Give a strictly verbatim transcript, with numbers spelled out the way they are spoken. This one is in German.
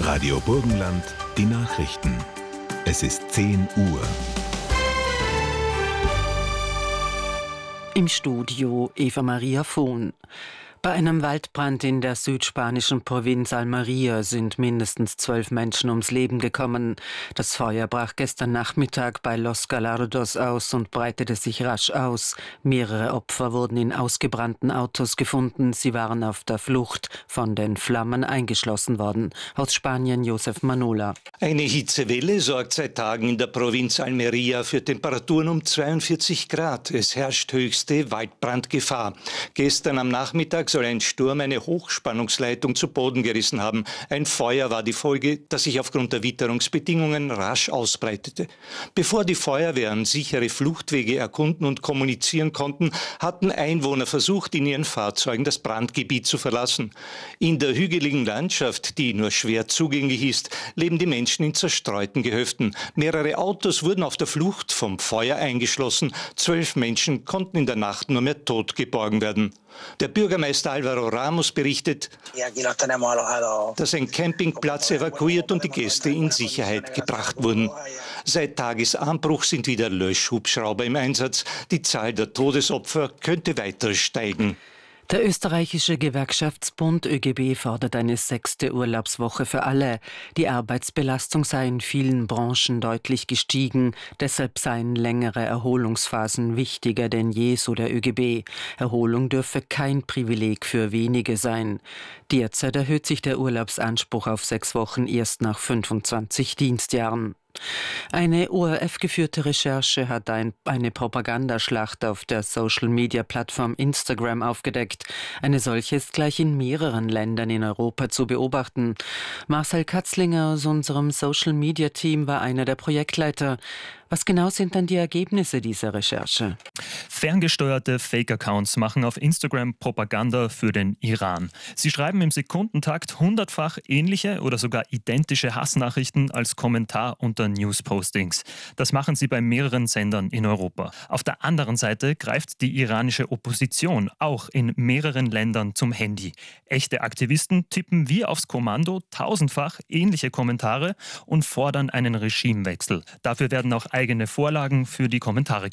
Radio Burgenland, die Nachrichten. Es ist zehn Uhr. Im Studio Eva Maria Vohn. Bei einem Waldbrand in der südspanischen Provinz Almería sind mindestens zwölf Menschen ums Leben gekommen. Das Feuer brach gestern Nachmittag bei Los Gallardos aus und breitete sich rasch aus. Mehrere Opfer wurden in ausgebrannten Autos gefunden. Sie waren auf der Flucht, von den Flammen eingeschlossen worden. Aus Spanien Josef Manola. Eine Hitzewelle sorgt seit Tagen in der Provinz Almería für Temperaturen um zweiundvierzig Grad. Es herrscht höchste Waldbrandgefahr. Gestern am Nachmittag soll ein Sturm eine Hochspannungsleitung zu Boden gerissen haben. Ein Feuer war die Folge, das sich aufgrund der Witterungsbedingungen rasch ausbreitete. Bevor die Feuerwehren sichere Fluchtwege erkunden und kommunizieren konnten, hatten Einwohner versucht, in ihren Fahrzeugen das Brandgebiet zu verlassen. In der hügeligen Landschaft, die nur schwer zugänglich ist, leben die Menschen in zerstreuten Gehöften. Mehrere Autos wurden auf der Flucht vom Feuer eingeschlossen. Zwölf Menschen konnten in der Nacht nur mehr tot geborgen werden. Der Bürgermeister Álvaro Ramos berichtet, dass ein Campingplatz evakuiert und die Gäste in Sicherheit gebracht wurden. Seit Tagesanbruch sind wieder Löschhubschrauber im Einsatz. Die Zahl der Todesopfer könnte weiter steigen. Der österreichische Gewerkschaftsbund Ö G B fordert eine sechste Urlaubswoche für alle. Die Arbeitsbelastung sei in vielen Branchen deutlich gestiegen. Deshalb seien längere Erholungsphasen wichtiger denn je, so der Ö G B. Erholung dürfe kein Privileg für wenige sein. Derzeit erhöht sich der Urlaubsanspruch auf sechs Wochen erst nach fünfundzwanzig Dienstjahren. Eine O R F-geführte Recherche hat ein, eine Propagandaschlacht auf der Social-Media-Plattform Instagram aufgedeckt. Eine solche ist gleich in mehreren Ländern in Europa zu beobachten. Marcel Katzlinger aus unserem Social-Media-Team war einer der Projektleiter. Was genau sind dann die Ergebnisse dieser Recherche? Ferngesteuerte Fake-Accounts machen auf Instagram Propaganda für den Iran. Sie schreiben im Sekundentakt hundertfach ähnliche oder sogar identische Hassnachrichten als Kommentar unter News-Postings. Das machen sie bei mehreren Sendern in Europa. Auf der anderen Seite greift die iranische Opposition auch in mehreren Ländern zum Handy. Echte Aktivisten tippen wie aufs Kommando tausendfach ähnliche Kommentare und fordern einen Regimewechsel. Dafür werden auch eigene Vorlagen für die Kommentare